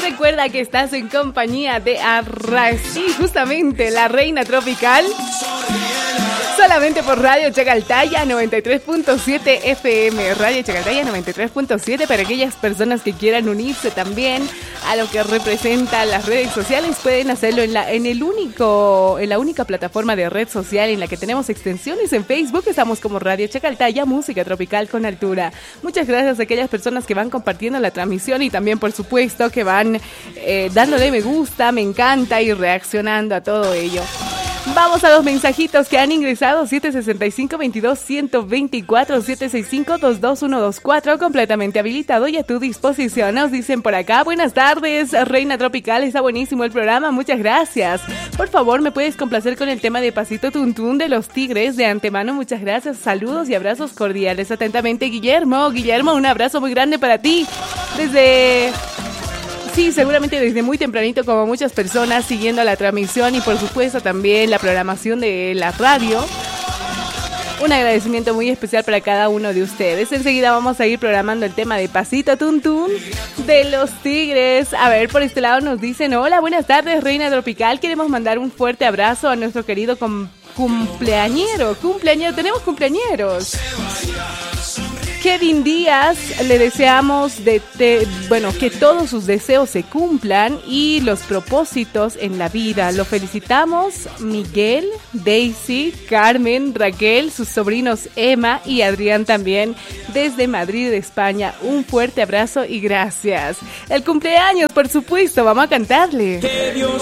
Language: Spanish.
Recuerda que estás en compañía de Arrasí, justamente la reina tropical. Solamente por Radio Chacaltaya 93.7 FM. Radio Chacaltaya 93.7 para aquellas personas que quieran unirse también a lo que representan las redes sociales. Pueden hacerlo en la única plataforma de red social en la que tenemos extensiones en Facebook. Estamos como Radio Chacaltaya, música tropical con altura. Muchas gracias a aquellas personas que van compartiendo la transmisión y también, por supuesto, que van dándole me gusta, me encanta y reaccionando a todo ello. Vamos a los mensajitos que han ingresado. 765-22-124, 765-22124, completamente habilitado y a tu disposición. Nos dicen por acá: buenas tardes, Reina Tropical, está buenísimo el programa, muchas gracias. Por favor, ¿me puedes complacer con el tema de Pasito Tuntún de Los Tigres? De antemano, muchas gracias, saludos y abrazos cordiales. Atentamente, Guillermo. Guillermo, un abrazo muy grande para ti. Sí, seguramente desde muy tempranito, como muchas personas, siguiendo la transmisión y por supuesto también la programación de la radio. Un agradecimiento muy especial para cada uno de ustedes. Enseguida vamos a ir programando el tema de Pasito Tuntún de Los Tigres. A ver, por este lado nos dicen: hola, buenas tardes, Reina Tropical. Queremos mandar un fuerte abrazo a nuestro querido cumpleañero. Tenemos cumpleañeros. Kevin Díaz, le deseamos que todos sus deseos se cumplan y los propósitos en la vida. Lo felicitamos Miguel, Daisy, Carmen, Raquel, sus sobrinos Emma y Adrián también desde Madrid, España. Un fuerte abrazo y gracias. El cumpleaños, por supuesto, vamos a cantarle.